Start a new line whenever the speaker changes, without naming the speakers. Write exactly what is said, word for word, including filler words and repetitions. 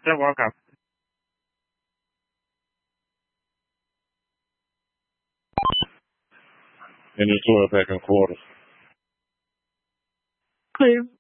You're welcome.
And it's twelve pack and quarters.
Clear.